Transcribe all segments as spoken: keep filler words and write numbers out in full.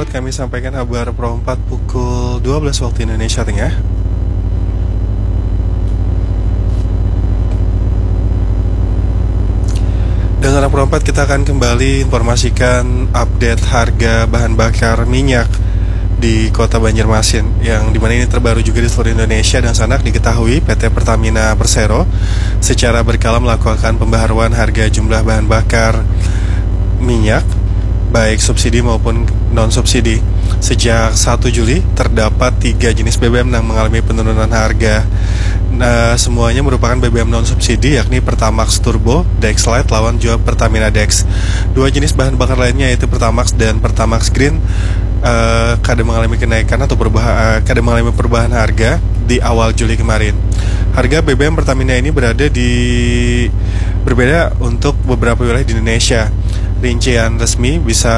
kami sampaikan kabar Pro empat pukul dua belas waktu Indonesia Tengah. Dengan Pro empat kita akan kembali informasikan update harga bahan bakar minyak di kota Banjarmasin, yang dimana ini terbaru juga di seluruh Indonesia. Dan sanak diketahui P T Pertamina Persero secara berkala melakukan pembaharuan harga jumlah bahan bakar minyak baik subsidi maupun non subsidi. Sejak satu Juli terdapat tiga jenis B B M yang mengalami penurunan harga. Nah, semuanya merupakan B B M non subsidi, yakni Pertamax Turbo, Dex Lite lawan juga Pertamina Dex. Dua jenis bahan bakar lainnya yaitu Pertamax dan Pertamax Green uh, kadang mengalami kenaikan atau perubahan, uh, kadang mengalami perubahan harga di awal Juli kemarin. Harga B B M Pertamina ini berada di berbeda untuk beberapa wilayah di Indonesia. Rincian resmi bisa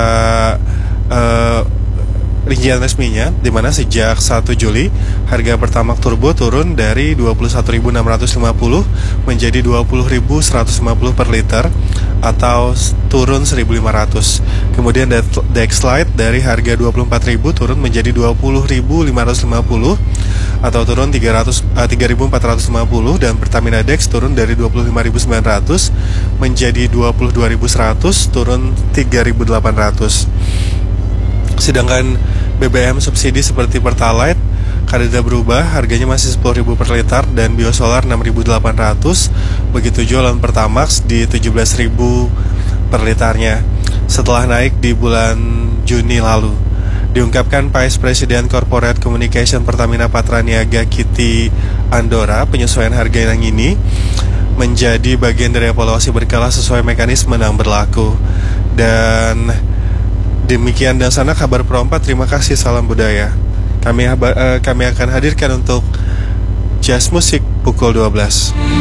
uh, rincian resminya di mana sejak satu Juli harga Pertamax Turbo turun dari dua puluh satu ribu enam ratus lima puluh menjadi dua puluh ribu seratus lima puluh per liter atau turun seribu lima ratus. Kemudian Dex Lite dari harga dua puluh empat ribu turun menjadi dua puluh ribu lima ratus lima puluh atau turun tiga ribu empat ratus lima puluh, dan Pertamina Dex turun dari dua puluh lima ribu sembilan ratus menjadi dua puluh dua ribu seratus, turun tiga ribu delapan ratus. Sedangkan B B M subsidi seperti Pertalite kadada berubah, harganya masih sepuluh ribu per liter, dan Biosolar enam ribu delapan ratus. Begitu jualan Pertamax di tujuh belas ribu per liternya setelah naik di bulan Juni lalu. Diungkapkan Vice President Corporate Communication Pertamina Patraniaga Kitty Andora, penyesuaian harga yang ini menjadi bagian dari evaluasi berkala sesuai mekanisme yang berlaku. Dan demikian dan sana kabar Pro empat. Terima kasih, salam budaya. Kami uh, kami akan hadirkan untuk Jazz Musik pukul dua belas.